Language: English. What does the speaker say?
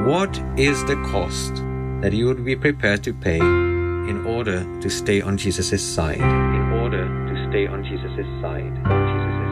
What is the cost that you would be prepared to pay in order to stay on Jesus' side? In order to stay on Jesus' side.